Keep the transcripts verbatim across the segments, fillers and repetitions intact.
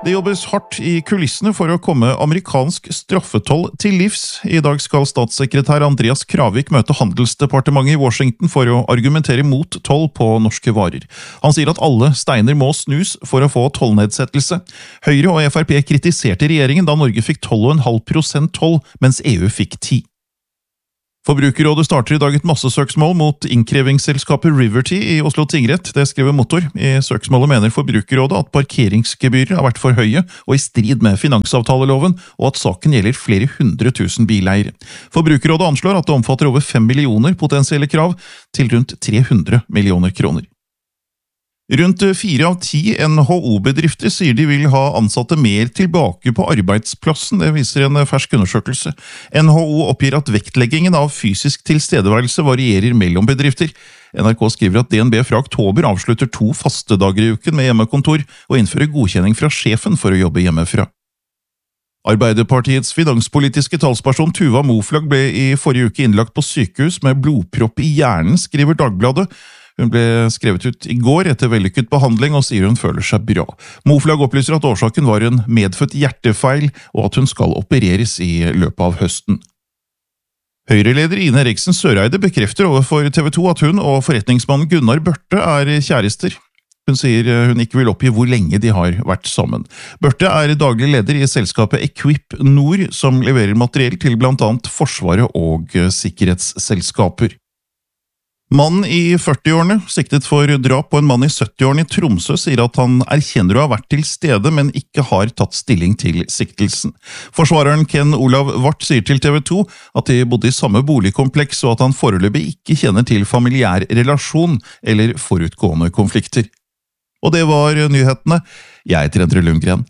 Det jobbes hardt i kulissene for å komme amerikansk straffetoll til livs. I dag skal statssekretær Andreas Kravik møte Handelsdepartementet i Washington for å argumentere mot toll på norske varer. Han sier at alle steiner må snus for å få tollnedsettelse. Høyre og F R P kritiserte regjeringen da Norge fikk tolv komma fem prosent toll, mens E U fikk ti. Forbrukerrådet starter i dag et massesøksmål mot innkrevingsselskapet Riverty i Oslo tingrett. Det skriver Motor. I søksmålet mener Forbrukerrådet at parkeringsgebyrer har vært for høye og i strid med finansavtaleloven, og at saken gjelder flere hundre tusen bileiere. Forbrukerrådet anslår at det omfatter over fem millioner potensielle krav til rundt tre hundre millioner kroner. Rundt fire av ti N H O-bedrifter sier de vil ha ansatte mer tilbake på arbeidsplassen, det viser en fersk undersøkelse. N H O oppgir at vektleggingen av fysisk tilstedeværelse varierer mellom bedrifter. N R K skriver at D N B fra oktober avslutter to faste dager i uken med hjemmekontor, og innfører godkjenning fra sjefen for å jobbe hjemmefra. Arbeiderpartiets finanspolitiske talsperson Tuva Moflag ble i forrige uke innlagt på sykehus med blodpropp i hjernen, skriver Dagbladet. Hun ble skrevet ut i går etter vellykket behandling og sier hun føler seg bra. Moflag opplyser at årsaken var en medfødt hjertefeil, og at hun skal opereres i løpet av høsten. Høyreleder Ine Eriksen Søreide bekrefter overfor T V to at hun og forretningsmannen Gunnar Børte er kjærester. Hun sier hun ikke vil oppgi hvor lenge de har vært sammen. Børte er daglig leder i selskapet Equip Nord, som leverer materiell til blant annet Forsvaret og sikkerhetsselskaper. Mannen i førtiårene, siktet for drap på en mann i syttiårene i Tromsø, sier at han erkjenner å ha vært til stede, men ikke har tatt stilling til siktelsen. Forsvareren Ken Olav Vart sier til T V to at de bodde i samme boligkompleks, og at han foreløpig ikke kjenner til familiær relasjon eller forutgående konflikter. Og det var nyhetene. Jeg heter Endre Lundgren.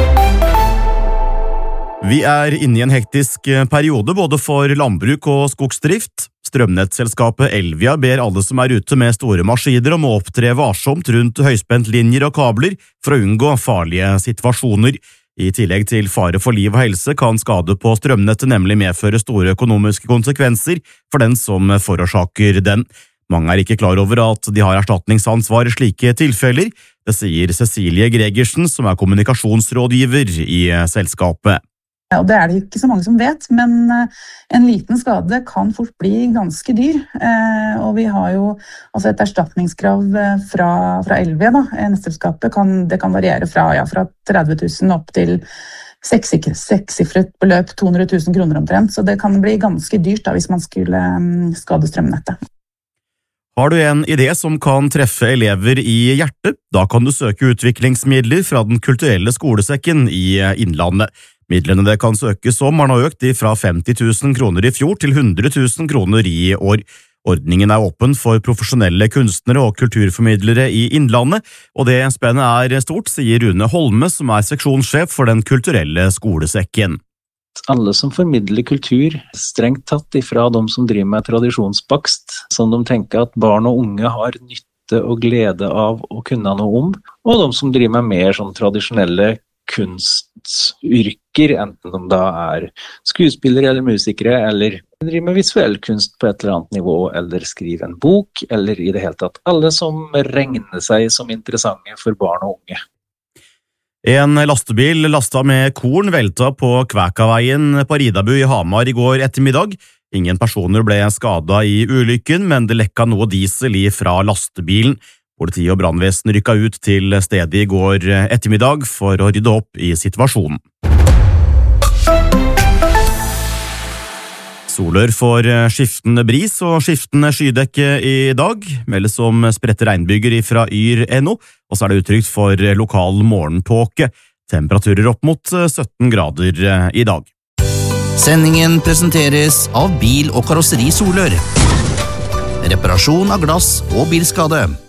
Vi er inne i en hektisk periode både for landbruk og skogsdrift. Strømnettselskapet Elvia ber alle som er ute med store maskiner om å opptre varsomt rundt høyspentlinjer og kabler for å unngå farlige situasjoner. I tillegg til fare for liv og helse kan skade på strømnettet nemlig medføre store økonomiske konsekvenser for den som forårsaker den. Mange er ikke klar over at de har erstatningsansvar i slike tilfeller. Det sier Cecilie Gregersen, som er kommunikasjonsrådgiver i selskapet. Og det er det ikke så mange som vet, men en liten skade kan fort bli ganske dyr. Og vi har jo altså et erstatningskrav fra, fra Elvia, da, nettselskapet. Kan, det kan variere fra, ja, fra tretti tusen opp til sekssifret beløp, to hundre tusen kroner omtrent. Så det kan bli ganske dyrt da, hvis man skulle skade strømnettet. Har du en idé som kan treffe elever i hjertet? Da kan du søke utviklingsmidler fra Den kulturelle skolesekken i Innlandet. Midlene det kan søkes om har nå økt fra femti tusen kroner i fjor til hundre tusen kroner i år. Ordningen er åpen for profesjonelle kunstnere og kulturformidlere i Innlandet, og det spennet er stort, sier Rune Holme, som er seksjonssjef for Den kulturelle skolesekken. Alle som formidler kultur, strengt tatt ifra de som driver med tradisjonsbakst, som de tenker at barn og unge har nytte og glede av å kunne noe om, og de som driver med mer sånn tradisjonelle kunstyrker, enten de da er skuespillere eller musikere, eller driver med visuell kunst på et eller annet nivå, eller skriver en bok, eller i det hele tatt alle som regner seg som interessante for barn og unge. En lastebil lastet med korn velta på Kvækaveien på Ridabu i Hamar i går ettermiddag. Ingen personer ble skadet i ulykken, men det lekka noe diesel i fra lastebilen. Politi og brannvesen rykka ut til stedet i går ettermiddag for å rydde opp i situasjonen. Solør får skiftende bris og skiftende skydekke i dag, meldes om spredte regnbyger fra yr punktum no, og så er det utrygt for lokal morgentåke. Temperaturer opp mot sytten grader i dag. Sendingen presenteres av Bil- og Karosseri Solør. Reparasjon av glass og bilskade.